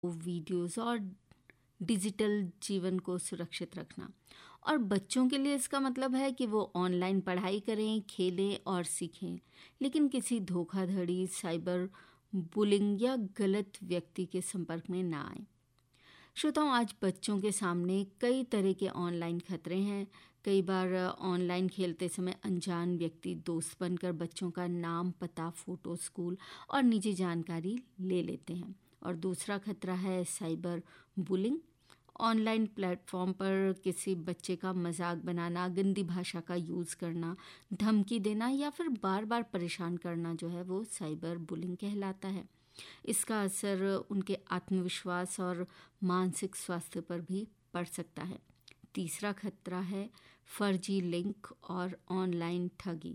Videos और digital जीवन को सुरक्षित रखना। और बच्चों के लिए इसका मतलब है कि वो ऑनलाइन पढ़ाई करें, खेलें और सीखें, लेकिन किसी धोखाधड़ी, साइबर बुलिंग या गलत व्यक्ति के संपर्क में ना आए। श्रोताओं, आज बच्चों के सामने कई तरह के ऑनलाइन खतरे हैं। कई बार ऑनलाइन खेलते समय अनजान व्यक्ति दोस्त बनकर बच्चों का नाम, पता, फोटो, स्कूल और निजी जानकारी ले लेते हैं। और दूसरा खतरा है साइबर बुलिंग। ऑनलाइन प्लेटफॉर्म पर किसी बच्चे का मजाक बनाना, गंदी भाषा का यूज़ करना, धमकी देना या फिर बार बार परेशान करना जो है वो साइबर बुलिंग कहलाता है। इसका असर उनके आत्मविश्वास और मानसिक स्वास्थ्य पर भी पड़ सकता है। तीसरा खतरा है फर्जी लिंक और ऑनलाइन ठगी।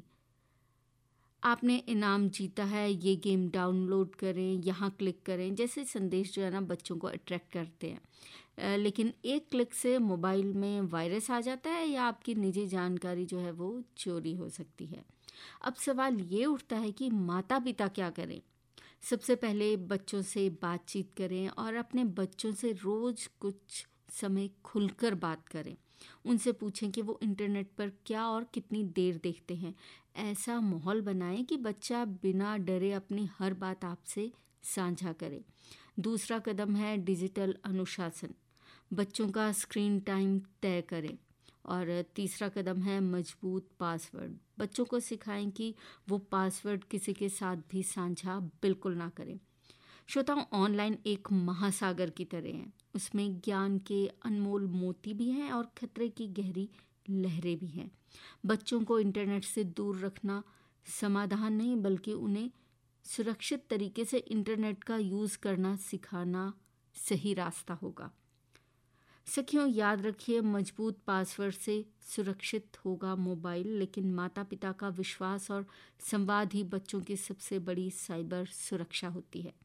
आपने इनाम जीता है, ये गेम डाउनलोड करें, यहाँ क्लिक करें जैसे संदेश जो है ना बच्चों को अट्रैक्ट करते हैं। लेकिन एक क्लिक से मोबाइल में वायरस आ जाता है या आपकी निजी जानकारी जो है वो चोरी हो सकती है। अब सवाल ये उठता है कि माता पिता क्या करें। सबसे पहले बच्चों से बातचीत करें और अपने बच्चों से रोज़ कुछ समय खुलकर बात करें। उनसे पूछें कि वो इंटरनेट पर क्या और कितनी देर देखते हैं। ऐसा माहौल बनाएं कि बच्चा बिना डरे अपनी हर बात आपसे साझा करे। दूसरा कदम है डिजिटल अनुशासन। बच्चों का स्क्रीन टाइम तय करें। और तीसरा कदम है मजबूत पासवर्ड। बच्चों को सिखाएं कि वो पासवर्ड किसी के साथ भी साझा बिल्कुल ना करें। श्रोताओं, ऑनलाइन एक महासागर की तरह है। उसमें ज्ञान के अनमोल मोती भी हैं और खतरे की गहरी लहरें भी हैं। बच्चों को इंटरनेट से दूर रखना समाधान नहीं, बल्कि उन्हें सुरक्षित तरीके से इंटरनेट का यूज़ करना सिखाना सही रास्ता होगा। सखियों, याद रखिए, मजबूत पासवर्ड से सुरक्षित होगा मोबाइल, लेकिन माता पिता का विश्वास और संवाद ही बच्चों की सबसे बड़ी साइबर सुरक्षा होती है।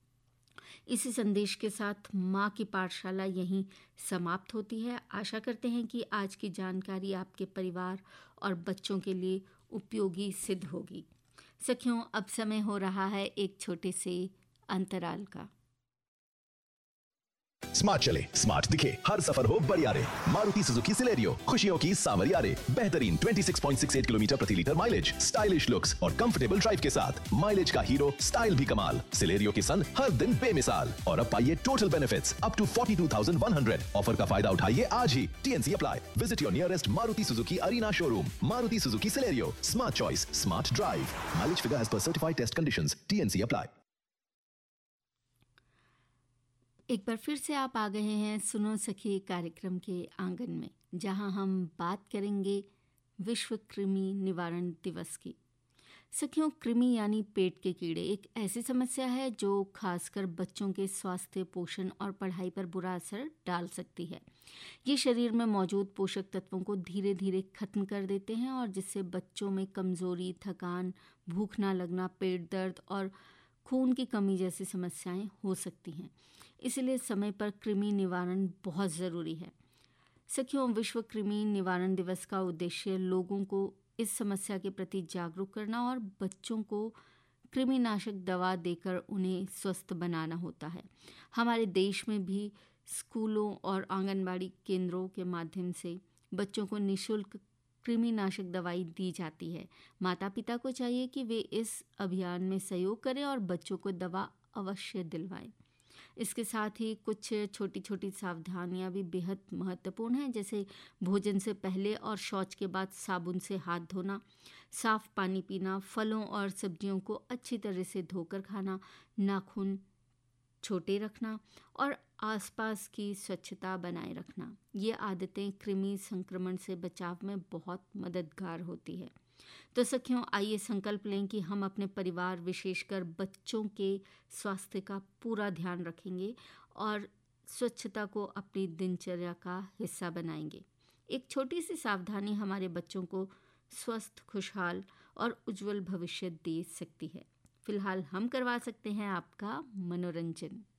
इसी संदेश के साथ माँ की पाठशाला यहीं समाप्त होती है। आशा करते हैं कि आज की जानकारी आपके परिवार और बच्चों के लिए उपयोगी सिद्ध होगी। सखियों, अब समय हो रहा है एक छोटे से अंतराल का। स्मार्ट चले, स्मार्ट दिखे, हर सफर हो बढ़िया रे। मारुति सुजुकी सिलेरियो, खुशियों की सांवरिया रे। बेहतरीन 26.68 किलोमीटर प्रति लीटर माइलेज, स्टाइलिश लुक्स और कंफर्टेबल ड्राइव के साथ माइलेज का हीरो, स्टाइल भी कमाल। सिलेरियो की संग हर दिन बेमिसाल। और अब पाइए total benefits up to 42,100। Offer का फायदा उठाइए आज ही। TNC apply. Visit your nearest Maruti Suzuki arena showroom. Maruti Suzuki Celerio, smart choice, smart drive. Mileage figure as per certified test conditions. TNC apply. एक बार फिर से आप आ गए हैं सुनो सखी कार्यक्रम के आंगन में, जहां हम बात करेंगे विश्व कृमि निवारण दिवस की। सखियों, कृमि यानी पेट के कीड़े एक ऐसी समस्या है जो खासकर बच्चों के स्वास्थ्य, पोषण और पढ़ाई पर बुरा असर डाल सकती है। ये शरीर में मौजूद पोषक तत्वों को धीरे धीरे खत्म कर देते हैं और जिससे बच्चों में कमजोरी, थकान, भूख ना लगना, पेट दर्द और खून की कमी जैसी समस्याएं हो सकती हैं। इसलिए समय पर कृमि निवारण बहुत ज़रूरी है। सखियों, विश्व कृमि निवारण दिवस का उद्देश्य लोगों को इस समस्या के प्रति जागरूक करना और बच्चों को कृमिनाशक दवा देकर उन्हें स्वस्थ बनाना होता है। हमारे देश में भी स्कूलों और आंगनबाड़ी केंद्रों के माध्यम से बच्चों को निःशुल्क कृमिनाशक दवाई दी जाती है। माता पिता को चाहिए कि वे इस अभियान में सहयोग करें और बच्चों को दवा अवश्य दिलवाएं। इसके साथ ही कुछ छोटी छोटी सावधानियां भी बेहद महत्वपूर्ण हैं, जैसे भोजन से पहले और शौच के बाद साबुन से हाथ धोना, साफ पानी पीना, फलों और सब्जियों को अच्छी तरह से धोकर खाना, नाखून छोटे रखना और आसपास की स्वच्छता बनाए रखना। ये आदतें कृमि संक्रमण से बचाव में बहुत मददगार होती है। तो सखियों, आइए संकल्प लें कि हम अपने परिवार, विशेषकर बच्चों के स्वास्थ्य का पूरा ध्यान रखेंगे और स्वच्छता को अपनी दिनचर्या का हिस्सा बनाएंगे। एक छोटी सी सावधानी हमारे बच्चों को स्वस्थ, खुशहाल और उज्जवल भविष्य दे सकती है। फिलहाल हम करवा सकते हैं आपका मनोरंजन।